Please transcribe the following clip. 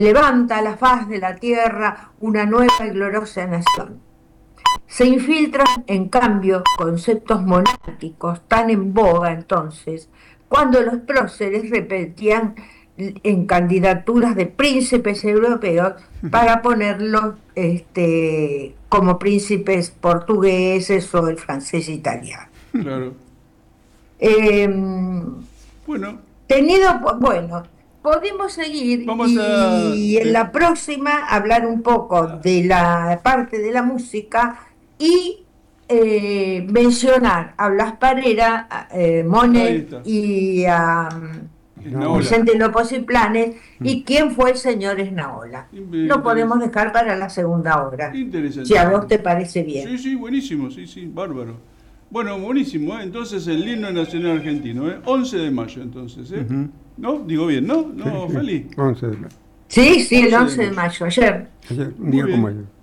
levanta a la faz de la tierra una nueva y gloriosa nación. Se infiltran, en cambio, conceptos monárquicos tan en boga entonces, cuando los próceres repetían en candidaturas de príncipes europeos para ponerlos como príncipes portugueses o el francés italiano. Claro. Eh, Bueno, bueno, podemos seguir vamos a... y en la próxima hablar un poco de la parte de la música y mencionar a Blas Parera, a, Ahí Monet está. y a Esnaola. Vicente López y Planes y quién fue el señor Esnaola. Lo podemos dejar para la segunda hora, si a vos Interesantísimo. te parece bien. Sí, sí, buenísimo, sí, sí, bárbaro. Bueno, buenísimo, ¿eh? Entonces el himno nacional argentino, ¿eh? 11 de mayo, entonces, ¿eh? ¿No? Digo bien, ¿no? Sí, No, sí. feliz. 11 de mayo. Sí, sí, el 11 de 11 de mayo. mayo, ayer. Ayer, un Muy día como bien. ayer.